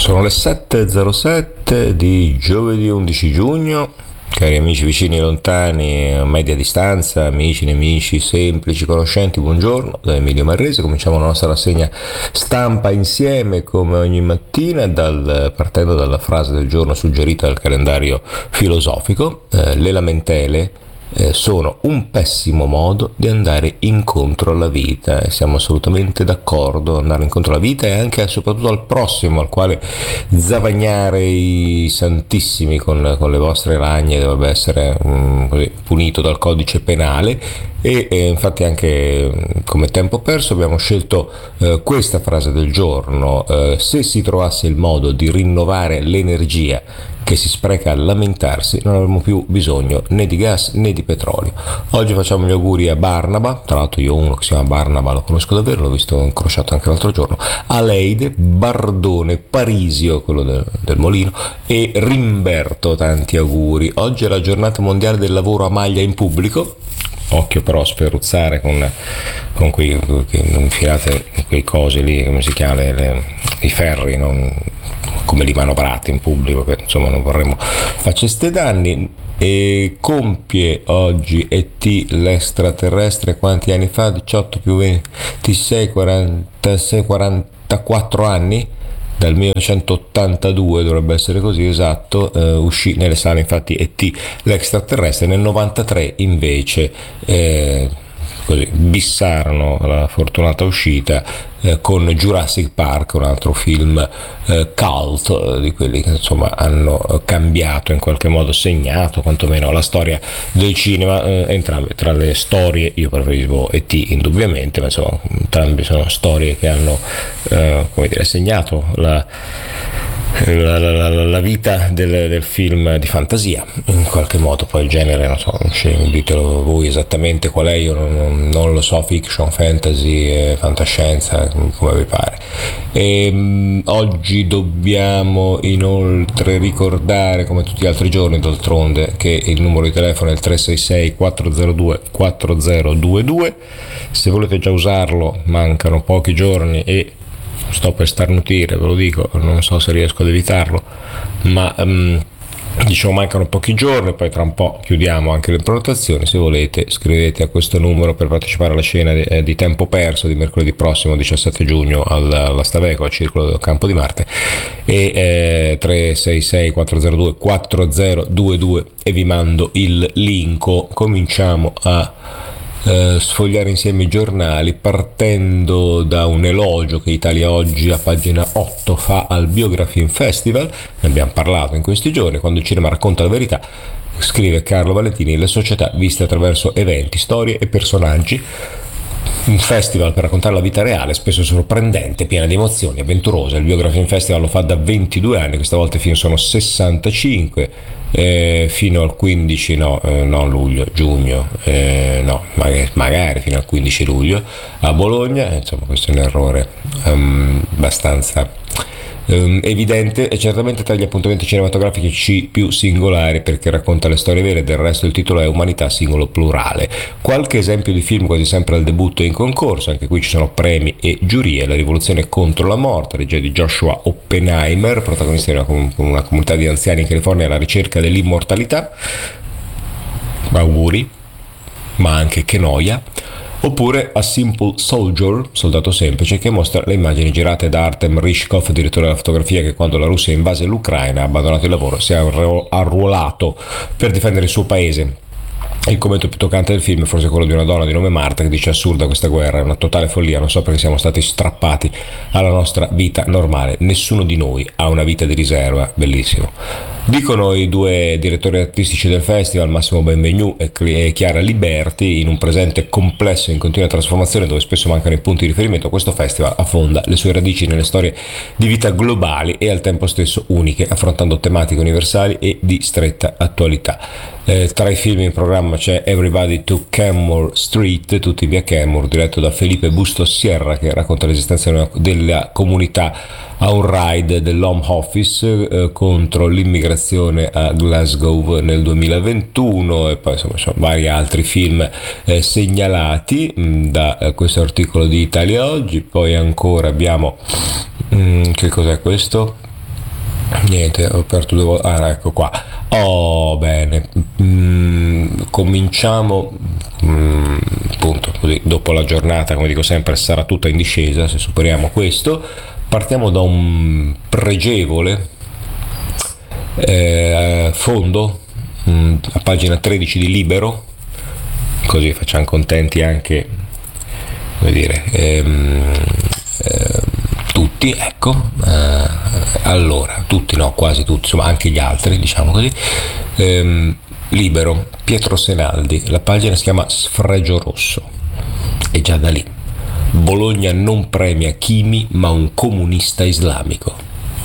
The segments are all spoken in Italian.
Sono le 7.07 di giovedì 11 giugno. Cari amici vicini e lontani, a media distanza, amici, nemici, semplici, conoscenti, buongiorno. Da Emilio Marrese cominciamo la nostra rassegna stampa insieme come ogni mattina partendo dalla frase del giorno suggerita dal calendario filosofico. Le lamentele sono un pessimo modo di andare incontro alla vita, e siamo assolutamente d'accordo. Andare incontro alla vita e anche e soprattutto al prossimo, al quale zavagnare i santissimi con le vostre lagne dovrebbe essere così, punito dal codice penale. E infatti anche come tempo perso abbiamo scelto questa frase del giorno: se si trovasse il modo di rinnovare l'energia che si spreca a lamentarsi, non avremo più bisogno né di gas né di petrolio. Oggi facciamo gli auguri a Barnaba, tra l'altro io uno che si chiama Barnaba lo conosco davvero, l'ho visto incrociato anche l'altro giorno, Aleide, Bardone, Parisio, quello del Molino, e Rimberto, tanti auguri. Oggi è la giornata mondiale del lavoro a maglia in pubblico. Occhio però a sferruzzare con quei infilate quei cosi lì, come si chiama, i ferri, come li manovrate in pubblico, che insomma non vorremmo faceste danni. E compie oggi ET l'extraterrestre quanti anni fa? 18 più 26, 46, 44 anni. Dal 1982 dovrebbe essere così, esatto, uscì nelle sale infatti ET l'extraterrestre. Nel 93 invece così bissarono la fortunata uscita con Jurassic Park, un altro film cult di quelli che insomma hanno cambiato, in qualche modo segnato quantomeno la storia del cinema. Entrambe tra le storie io preferisco ET indubbiamente, ma insomma entrambi sono storie che hanno come dire, segnato la vita del film di fantasia in qualche modo. Poi il genere non so, ditelo voi esattamente qual è, io non lo so, fiction, fantasy, fantascienza, come vi pare. Oggi dobbiamo inoltre ricordare, come tutti gli altri giorni d'altronde, che il numero di telefono è il 366 402 4022. Se volete già usarlo mancano pochi giorni e sto per starnutire, ve lo dico, non so se riesco ad evitarlo, ma diciamo mancano pochi giorni, poi tra un po' chiudiamo anche le prenotazioni. Se volete scrivete a questo numero per partecipare alla scena di tempo perso di mercoledì prossimo 17 giugno alla Staveco, al Circolo del Campo di Marte, e 366 402 4022 e vi mando il link. Cominciamo a sfogliare insieme i giornali partendo da un elogio che Italia Oggi a pagina 8 fa al Biography Festival. Ne abbiamo parlato in questi giorni. Quando il cinema racconta la verità, scrive Carlo Valentini, le società viste attraverso eventi, storie e personaggi. Un festival per raccontare la vita reale, spesso sorprendente, piena di emozioni, avventurosa. Il Biography Festival lo fa da 22 anni, questa volta i film sono 65, fino al 15, non luglio, giugno, no, magari fino al 15 luglio a Bologna. Insomma, questo è un errore abbastanza evidente, e certamente tra gli appuntamenti cinematografici più singolari, perché racconta le storie vere. Del resto il titolo è Umanità singolo plurale. Qualche esempio di film quasi sempre al debutto e in concorso, anche qui ci sono premi e giurie. La rivoluzione contro la morte, regia di Joshua Oppenheimer, protagonista di una comunità di anziani in California alla ricerca dell'immortalità. Auguri, ma anche che noia. Oppure A Simple Soldier, soldato semplice, che mostra le immagini girate da Artem Rishkov, direttore della fotografia, che quando la Russia invase l'Ucraina ha abbandonato il lavoro, si è arruolato per difendere il suo paese. Il commento più toccante del film è forse quello di una donna di nome Marta che dice: assurda questa guerra, è una totale follia, non so perché siamo stati strappati alla nostra vita normale, nessuno di noi ha una vita di riserva. Bellissimo. Dicono i due direttori artistici del festival, Massimo Benvenu e Chiara Liberti: in un presente complesso e in continua trasformazione, dove spesso mancano i punti di riferimento, questo festival affonda le sue radici nelle storie di vita globali e al tempo stesso uniche, affrontando tematiche universali e di stretta attualità. Tra i film in programma c'è Everybody to Kenmore Street, tutti via Kenmore, diretto da Felipe Bustos Sierra, che racconta l'esistenza della comunità a un raid dell'Home Office contro l'immigrazione a Glasgow nel 2021, e poi insomma sono vari altri film segnalati da questo articolo di Italia Oggi. Poi ancora abbiamo che cos'è questo? Niente, ho aperto due volte. Ah, ecco qua. Oh, bene. Cominciamo. Appunto, così dopo la giornata, come dico sempre, sarà tutta in discesa se superiamo questo. Partiamo da un pregevole fondo, a pagina 13 di Libero, così facciamo contenti anche, come dire, tutti, ecco, allora, tutti no, quasi tutti, insomma anche gli altri, diciamo così. Libero, Pietro Senaldi, la pagina si chiama Sfregio Rosso, e già da lì. Bologna non premia Chimi ma un comunista islamico.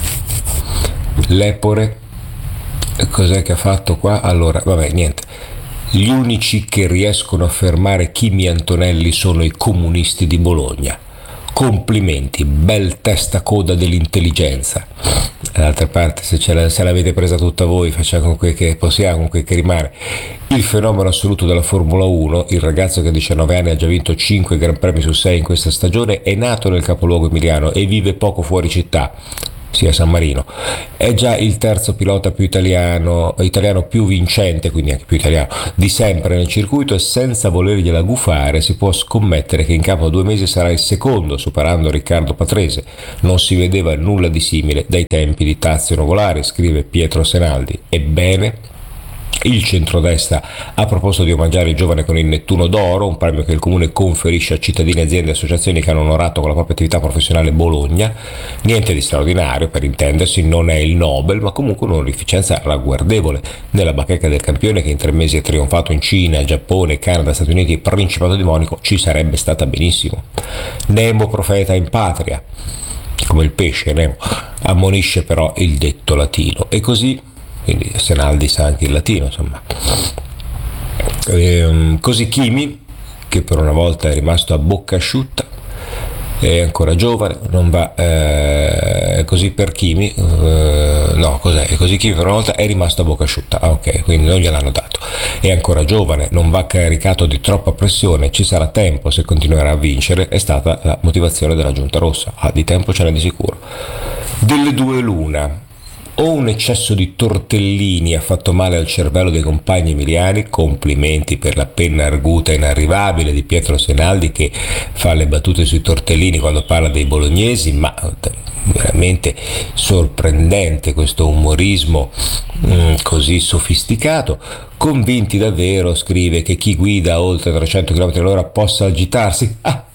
Lepore, cos'è che ha fatto qua? Allora, vabbè, niente. Gli unici che riescono a fermare Chimi e Antonelli sono i comunisti di Bologna. Complimenti, bel testacoda dell'intelligenza. D'altra parte, se l'avete presa tutta voi, facciamo con quel che possiamo, con quel che rimane. Il fenomeno assoluto della Formula 1, il ragazzo che a 19 anni ha già vinto 5 Gran Premi su 6 in questa stagione, è nato nel capoluogo emiliano e vive poco fuori città, sia San Marino. È già il terzo pilota più italiano più vincente, quindi anche più italiano, di sempre nel circuito, e senza volergliela gufare si può scommettere che in capo a 2 mesi sarà il secondo, superando Riccardo Patrese. Non si vedeva nulla di simile dai tempi di Tazio Nuvolari, scrive Pietro Senaldi. Ebbene, il centrodestra ha proposto di omaggiare il giovane con il Nettuno d'Oro, un premio che il comune conferisce a cittadini, aziende e associazioni che hanno onorato con la propria attività professionale Bologna. Niente di straordinario, per intendersi, non è il Nobel, ma comunque un'onorificenza ragguardevole. Nella bacheca del campione, che in 3 mesi ha trionfato in Cina, Giappone, Canada, Stati Uniti e Principato di Monaco, ci sarebbe stata benissimo. Nemo profeta in patria, come il pesce Nemo, ammonisce però il detto latino, e così, quindi Senaldi sa anche il latino, insomma. Così Chimi, che per una volta è rimasto a bocca asciutta, è ancora giovane, non va, così per Chimi, no, cos'è? E così Chimi per una volta è rimasto a bocca asciutta, ah, ok, quindi non gliel'hanno dato. È ancora giovane, non va caricato di troppa pressione, ci sarà tempo se continuerà a vincere, è stata la motivazione della Giunta Rossa. Di tempo ce n'è di sicuro. Delle due l'una. O un eccesso di tortellini ha fatto male al cervello dei compagni emiliani, complimenti per la penna arguta e inarrivabile di Pietro Senaldi, che fa le battute sui tortellini quando parla dei bolognesi, ma veramente sorprendente questo umorismo così sofisticato. Convinti davvero, scrive, che chi guida a oltre 300 km/h possa agitarsi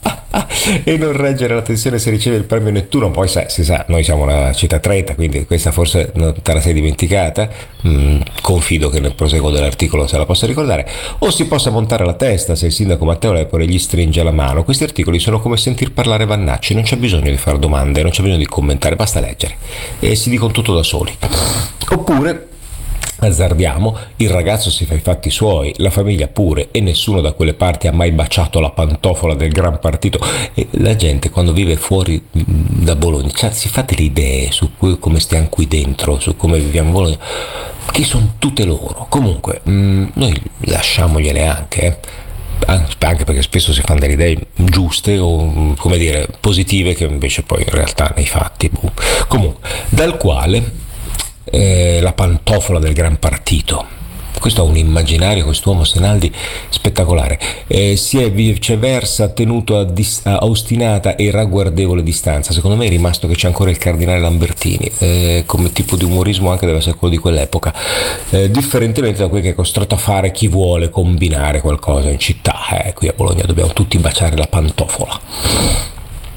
e non reggere la tensione se riceve il premio Nettuno. Poi si sa, noi siamo una città 30, quindi questa forse non te la sei dimenticata. Confido che nel proseguo dell'articolo se la possa ricordare. O si possa montare la testa se il sindaco Matteo Lepore gli stringe la mano. Questi articoli sono come sentir parlare Vannacci, non c'è bisogno di fare domande, non c'è bisogno di commentare, basta leggere e si dicono tutto da soli. Oppure azzardiamo, il ragazzo si fa i fatti suoi, la famiglia pure, e nessuno da quelle parti ha mai baciato la pantofola del gran partito. E la gente, quando vive fuori da Bologna, cioè, si fa delle idee su come stiamo qui dentro, su come viviamo a Bologna, che sono tutte loro. Comunque noi lasciamogliele anche perché spesso si fanno delle idee giuste o, come dire, positive, che invece poi in realtà nei fatti comunque, dal quale la pantofola del gran partito. Questo è un immaginario, quest'uomo Senaldi, spettacolare. Si è viceversa tenuto a ostinata e ragguardevole distanza. Secondo me è rimasto che c'è ancora il cardinale Lambertini, come tipo di umorismo anche deve essere quello di quell'epoca, differentemente da quel che è costretto a fare chi vuole combinare qualcosa in città. Qui a Bologna dobbiamo tutti baciare la pantofola.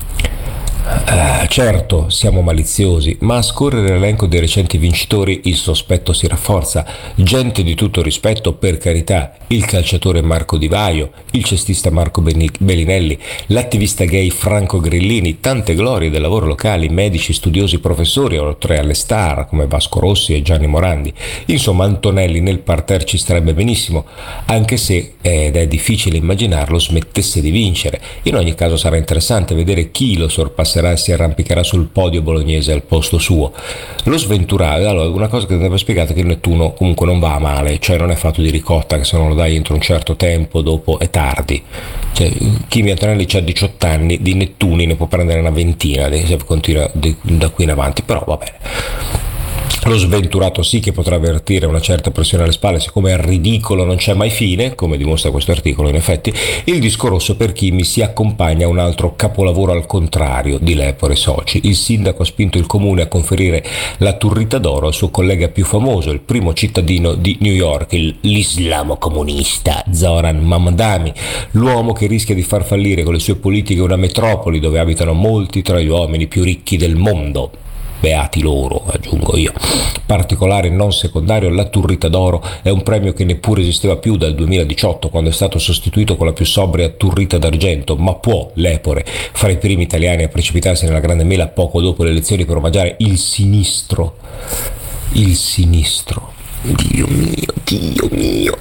Certo, siamo maliziosi, ma a scorrere l'elenco dei recenti vincitori il sospetto si rafforza. Gente di tutto rispetto, per carità: il calciatore Marco Di Vaio, il cestista Marco Bellinelli, l'attivista gay Franco Grillini, tante glorie del lavoro locale, medici, studiosi, professori, oltre alle star come Vasco Rossi e Gianni Morandi. Insomma, Antonelli nel parterre ci starebbe benissimo, anche se, ed è difficile immaginarlo, smettesse di vincere. In ogni caso sarà interessante vedere chi lo sorpasserà e si arrampicherà sul podio bolognese al posto suo. Lo sventurato, allora, una cosa che andrebbe spiegata è che il Nettuno comunque non va male, cioè non è fatto di ricotta che se non lo dai entro un certo tempo dopo è tardi. Cioè, Chimi Antonelli ha 18 anni, di Nettuni ne può prendere una ventina se continua da qui in avanti, però va bene. Lo sventurato sì che potrà avvertire una certa pressione alle spalle, siccome al ridicolo non c'è mai fine, come dimostra questo articolo in effetti. Il disco rosso per Chimi si accompagna a un altro capolavoro al contrario di Lepore Soci. Il sindaco ha spinto il comune a conferire la Turrita d'Oro al suo collega più famoso, il primo cittadino di New York, l'islamo comunista Zoran Mamdani, l'uomo che rischia di far fallire con le sue politiche una metropoli dove abitano molti tra gli uomini più ricchi del mondo. Beati loro, aggiungo io. Particolare non secondario, la Turrita d'Oro è un premio che neppure esisteva più dal 2018, quando è stato sostituito con la più sobria Turrita d'Argento, ma può Lepore fra i primi italiani a precipitarsi nella grande mela poco dopo le elezioni per omaggiare il sinistro. Il sinistro. Dio mio, Dio mio.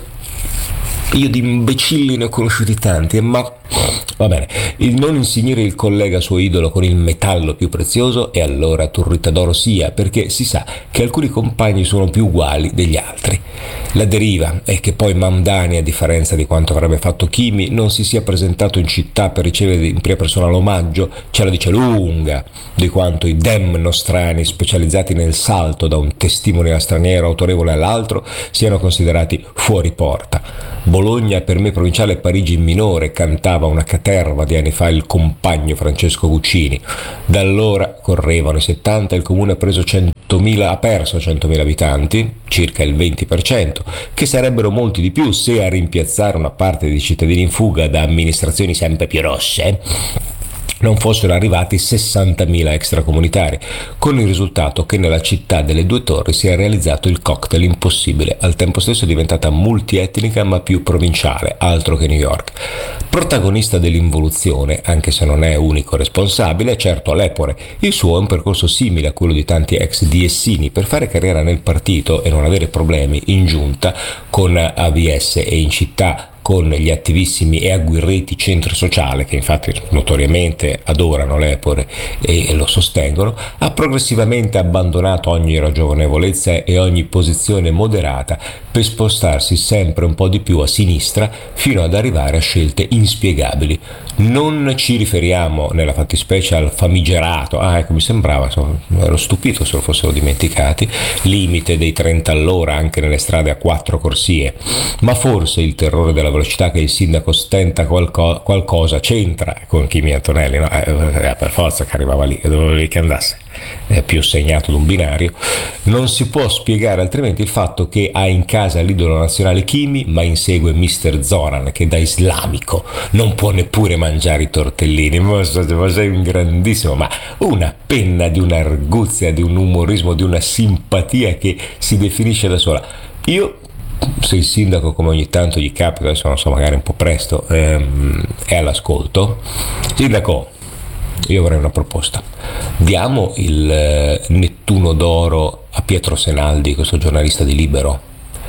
Io di imbecilli ne ho conosciuti tanti, ma va bene. Il non insignire il collega suo idolo con il metallo più prezioso, e allora Turrita d'Oro sia, perché si sa che alcuni compagni sono più uguali degli altri. La deriva è che poi Mamdani, a differenza di quanto avrebbe fatto Chimi, non si sia presentato in città per ricevere in prima persona l'omaggio, ce la dice lunga di quanto i dem nostrani specializzati nel salto da un testimone straniero autorevole all'altro siano considerati fuori porta. Bologna per me provinciale, Parigi in minore, cantava una caterva di anni fa il compagno Francesco Guccini. Da allora correvano i 70, il comune ha perso 100.000 abitanti, circa il 20%, che sarebbero molti di più se a rimpiazzare una parte dei cittadini in fuga da amministrazioni sempre più rosse non fossero arrivati 60.000 extracomunitari, con il risultato che nella città delle due torri si è realizzato il cocktail impossibile, al tempo stesso diventata multietnica ma più provinciale, altro che New York. Protagonista dell'involuzione, anche se non è unico responsabile, è certo Lepore. Il suo è un percorso simile a quello di tanti ex diessini. Per fare carriera nel partito e non avere problemi in giunta con AVS e in città con gli attivissimi e agguerriti centri sociali, che infatti notoriamente adorano Lepore e lo sostengono, ha progressivamente abbandonato ogni ragionevolezza e ogni posizione moderata per spostarsi sempre un po' di più a sinistra fino ad arrivare a scelte inspiegabili. Non ci riferiamo nella fattispecie al famigerato, ecco, mi sembrava, insomma, ero stupito se lo fossero dimenticati, limite dei 30 all'ora anche nelle strade a 4 corsie, ma forse il terrore della velocità che il sindaco stenta qualcosa c'entra con Chimi Antonelli, no? Per forza che arrivava lì, dovevo che andasse più segnato d'un binario. Non si può spiegare altrimenti il fatto che ha in casa l'idolo nazionale Chimi, ma insegue Mr. Zoran che da islamico non può neppure mangiare i tortellini. Ma sei un grandissimo, ma una penna di un'arguzia, di un umorismo, di una simpatia che si definisce da sola. Io, se il sindaco, come ogni tanto gli capita, adesso non so, magari un po' presto, è all'ascolto, sindaco, io avrei una proposta: diamo il Nettuno d'Oro a Pietro Senaldi, questo giornalista di Libero.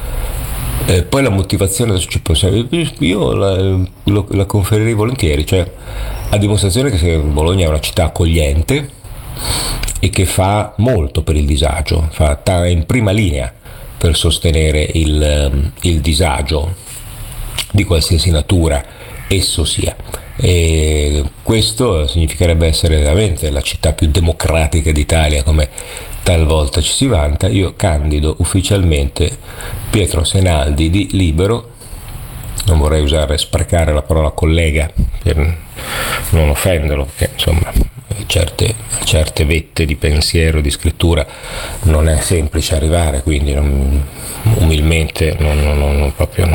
Poi la motivazione, adesso ci possiamo, io la conferirei volentieri, cioè a dimostrazione che Bologna è una città accogliente e che fa molto per il disagio, è in prima linea per sostenere il disagio di qualsiasi natura esso sia. E questo significherebbe essere veramente la città più democratica d'Italia, come talvolta ci si vanta. Io candido ufficialmente Pietro Senaldi di Libero, non vorrei sprecare la parola collega per non offenderlo, perché insomma certe vette di pensiero, di scrittura non è semplice arrivare, quindi umilmente non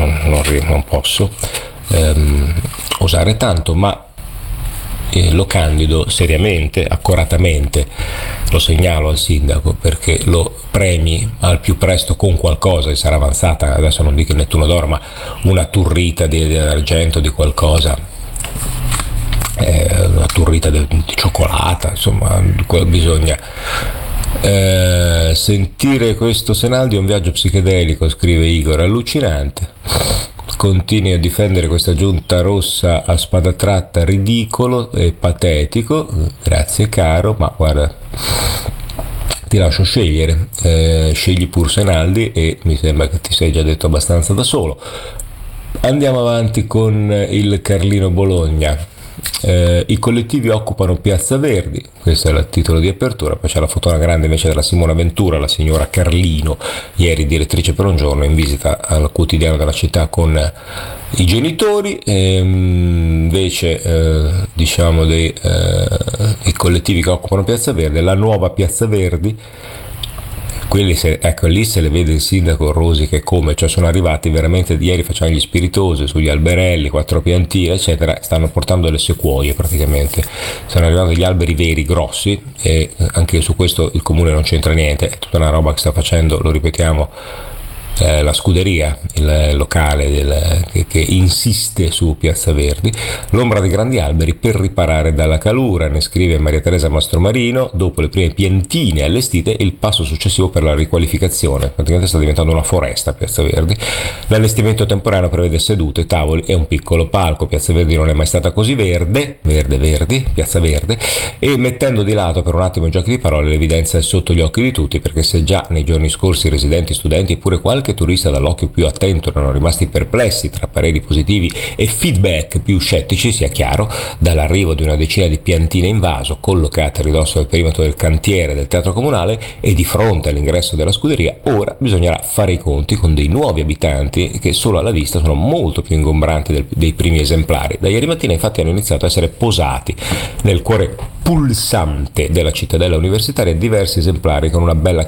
posso osare tanto, ma lo candido seriamente, accuratamente, lo segnalo al sindaco perché lo premi al più presto con qualcosa, e sarà avanzata, adesso non dico il Nettuno d'Oro, ma una turrita di argento, di qualcosa, una turrita di cioccolata, insomma, bisogna sentire questo Senaldi. È un viaggio psichedelico, scrive Igor, allucinante. Continui a difendere questa giunta rossa a spada tratta, ridicolo e patetico. Grazie caro, ma guarda, ti lascio scegliere, scegli pur Senaldi, e mi sembra che ti sei già detto abbastanza da solo. Andiamo avanti con il Carlino Bologna. I collettivi occupano Piazza Verdi, questo è il titolo di apertura, poi c'è la fotona grande invece della Simona Ventura, la signora Carlino, ieri direttrice per un giorno, in visita al quotidiano della città con i genitori. Invece diciamo dei i collettivi che occupano Piazza Verdi, la nuova Piazza Verdi, quelli ecco lì se le vede il sindaco Rosi che come, cioè sono arrivati veramente, ieri facciamo gli spiritosi sugli alberelli, 4 piantine eccetera, stanno portando delle sequoie praticamente, stanno arrivando degli alberi veri grossi, e anche su questo il comune non c'entra niente, è tutta una roba che sta facendo, lo ripetiamo, la scuderia, il locale che insiste su Piazza Verdi, l'ombra dei grandi alberi per riparare dalla calura, ne scrive Maria Teresa Mastromarino. Dopo le prime piantine allestite, il passo successivo per la riqualificazione, praticamente sta diventando una foresta Piazza Verdi. L'allestimento temporaneo prevede sedute, tavoli e un piccolo palco. Piazza Verdi non è mai stata così verde, Piazza Verde, e mettendo di lato per un attimo i giochi di parole, l'evidenza è sotto gli occhi di tutti, perché se già nei giorni scorsi residenti, studenti e pure qualche turista dall'occhio più attento erano rimasti perplessi tra pareri positivi e feedback più scettici, sia chiaro, dall'arrivo di una decina di piantine in vaso collocate a ridosso del perimetro del cantiere del teatro comunale e di fronte all'ingresso della scuderia, ora bisognerà fare i conti con dei nuovi abitanti che solo alla vista sono molto più ingombranti dei primi esemplari. Da ieri mattina infatti hanno iniziato a essere posati nel cuore pulsante della cittadella universitaria diversi esemplari con una bella